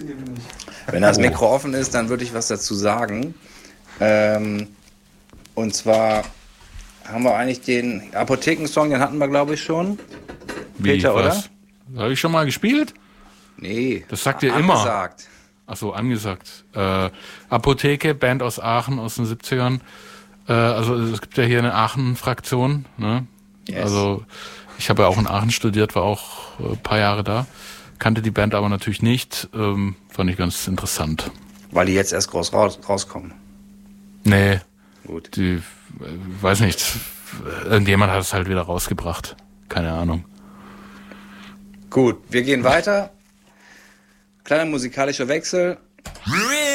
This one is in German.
Wenn das Mikro offen ist, dann würde ich was dazu sagen. Und zwar haben wir eigentlich den Apothekensong, den hatten wir, glaube ich, schon. Peter, oder? Habe ich schon mal gespielt? Nee. Das sagt ihr immer. Angesagt. Achso, angesagt. Apotheke, Band aus Aachen aus den 70ern. Also es gibt ja hier eine Aachen-Fraktion. Ne? Yes. Also ich habe ja auch in Aachen studiert, war auch ein paar Jahre da. Kannte die Band aber natürlich nicht. Fand ich ganz interessant. Weil die jetzt erst groß rauskommen. Nee. Gut. Weiß nicht. Irgendjemand hat es halt wieder rausgebracht. Keine Ahnung. Gut, wir gehen weiter. Kleiner musikalischer Wechsel.